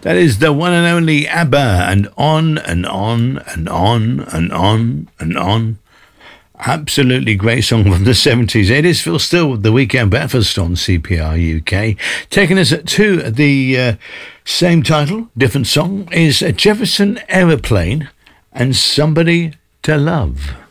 That is the one and only ABBA, and on and on and on and on and on. Absolutely great song from the 70s. It is Phil Still with The Weekend Breakfast on CPR UK. Taking us to the same title, different song, is Jefferson Aeroplane and Somebody to Love.